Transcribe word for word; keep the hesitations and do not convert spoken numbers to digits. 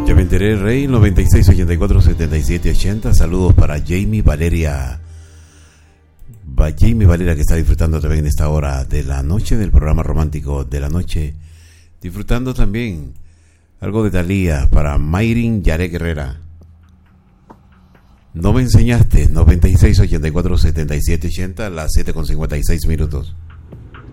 Ya me enteré, Rey, noventa y seis, ochenta y cuatro, setenta y siete, ochenta. Saludos para Jamie Valeria. Va Jamie Valeria, que está disfrutando también en esta hora de la noche del programa romántico de la noche. Disfrutando también algo de Thalía para Mayrin Yarek Herrera. No me enseñaste, noventa y seis, ochenta y cuatro, setenta y siete, ochenta, las siete con cincuenta y seis minutos.